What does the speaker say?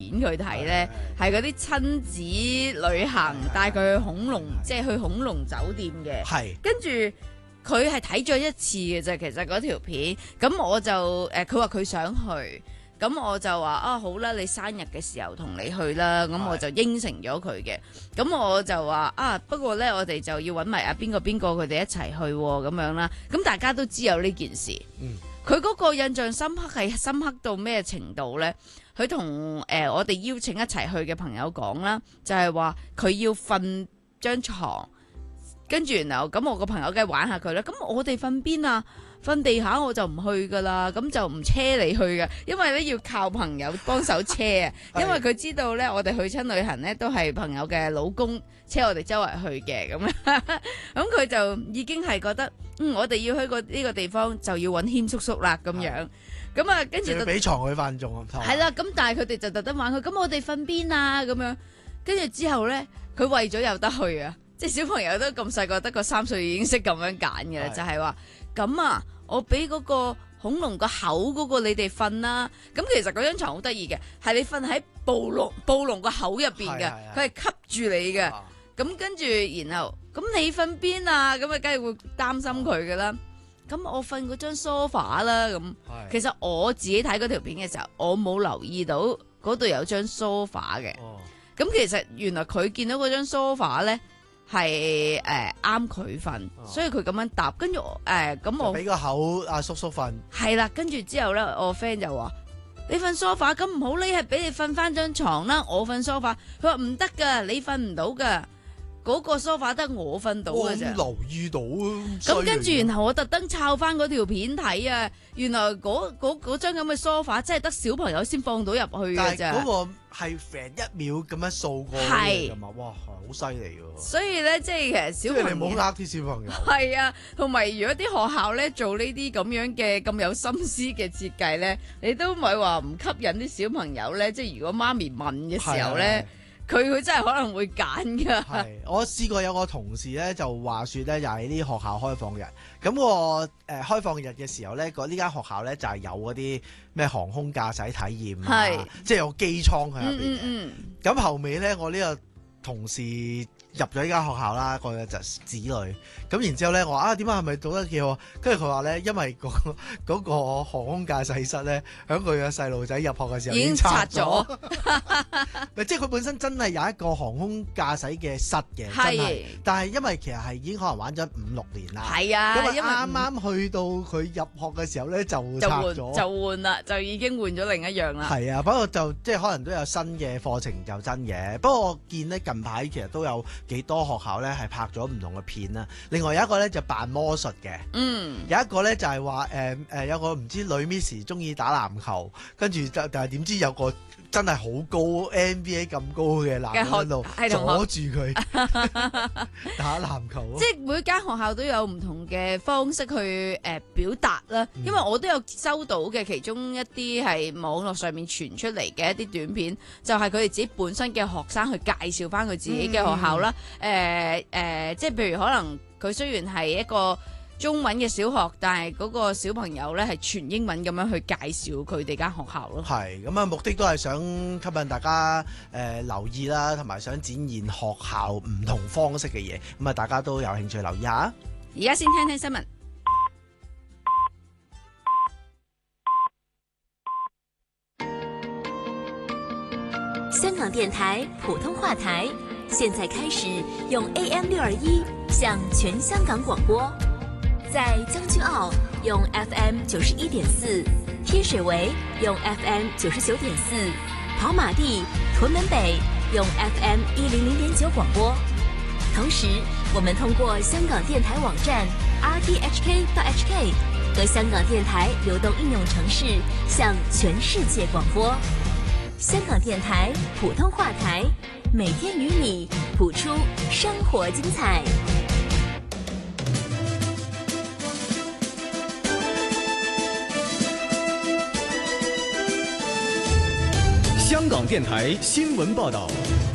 佢睇咧，係嗰啲親子旅行，帶佢去恐龍，即係去恐龍酒店嘅。 係跟住佢係睇咗一次嘅啫，其實嗰條片。咁我就佢話佢想去。咁我就話啊好啦，你生日嘅時候同你去啦，咁我就應承咗佢嘅。咁我就話啊，不過呢，我哋就要揾埋邊個佢哋一齊去咁樣啦。咁大家都知有呢件事。佢嗰個印象深刻係深刻到咩程度呢？佢同我哋邀請一齊去嘅朋友講啦，就係話佢要瞓張床，跟住然後咁我個朋友梗係玩下佢啦。咁我哋瞓邊啊？瞓地下我就唔去噶啦，咁就唔車你去嘅，因為咧要靠朋友幫手車啊。因為佢知道咧，我哋去親旅行咧都係朋友嘅老公車我哋周圍去嘅，咁咁佢就已經係覺得，我哋要去呢個地方就要揾謙叔叔啦咁樣。咁啊，跟住就俾床佢瞓仲係啦。咁但係佢哋就特登玩佢，咁我哋瞓邊啊？咁樣跟住之後咧，佢為咗有得去啊，即係小朋友都咁細個，得個3歲已經識咁樣揀嘅啦，就係話。咁啊，我俾嗰個恐龍個口嗰個你哋瞓啦。咁其實嗰張床好得意嘅，係你瞓喺暴龍個口入邊嘅，佢係吸住你嘅。咁跟住然後，咁你瞓邊啊？咁啊，梗係會擔心佢噶啦。咁我瞓嗰張 sofa 啦。咁其實我自己睇嗰條片嘅時候，我冇留意到嗰度有張 sofa 嘅。咁其實原來佢見到嗰張 sofa 咧。係啱佢瞓，所以佢咁樣搭，跟住咁我俾個口阿叔叔瞓。係啦，跟住之後咧，我 friend 就話：你瞓 sofa 咁唔好呢，係俾你瞓翻張床啦。我瞓 sofa，佢話唔得噶，你瞓唔到噶，嗰個 sofa 得我瞓到嘅啫。 留意到咁跟住，然後我特登抄翻嗰條片睇啊，原來嗰張咁嘅 sofa 真係得小朋友先放到入去嘅咋。 嗰個係1秒咁樣掃過嘅嘛，哇，好犀利喎！ 所以咧，即係其實小朋友， 你唔好呃啲小朋友。 係啊，同埋如果啲學校咧做呢啲咁樣嘅咁有心思嘅設計咧，你都唔係話唔吸引啲小朋友咧。即係如果媽咪問嘅時候咧，佢真係可能會揀噶。 係，我試過有個同事咧就話説咧，又係啲學校開放日。咁個開放日嘅時候咧，呢間學校咧就係有嗰啲咩航空駕駛體驗啊，即係有機艙喺入邊。咁後尾咧，我呢個同事入咗呢間學校啦，個就子女。咁然之後咧，我話點解係咪讀得幾好？跟住佢話咧，因為嗰個航空駕駛室咧，喺佢嘅細路仔入學嘅時候已經拆咗。即係佢本身真係有一個航空駕駛嘅室嘅，真係。但係因為其實係已經可能玩咗5-6年啦。係啊，因為啱啱去到佢入學嘅時候咧，就拆咗， 就換啦，就已經換咗另一樣啦。 係啊，不過就即係可能都有新嘅課程就真嘅。不過我見咧近排其實都有幾多學校咧係拍咗唔同嘅片啦。另外有一個咧就扮魔術嘅，有一個咧就係話有個唔知女 Miss 中意打籃球，跟住但係點知有個真係好高 NBA 咁高嘅男人喺度阻住佢打籃球。 即係每間學校都有唔同嘅方式去表達啦。因為我都有收到嘅其中一啲係網絡上面傳出嚟嘅一啲短片，就係佢哋自己本身嘅學生去介紹翻佢自己嘅學校啦。即係譬如可能佢雖然係一個中文嘅小學，但係嗰個小朋友咧係全英文咁樣去介紹佢哋間學校咯。係咁啊，目的都係想吸引大家留意啦，同埋想展現學校唔同方式嘅嘢。咁啊，大家都有興趣留意下。而家先聽聽新聞。 香港電台普通話台，現在開始用 AM621 向全香港廣播。在將軍澳用 FM 91.4，天水圍用 FM 99.4，跑馬地、屯門北用 FM 100.9廣播。同時，我們通過香港電台網站 rthk.hk 和香港電台流動應用程式向全世界廣播。香港電台普通話台，每天與你譜出生活精彩。 香港電台新聞報道。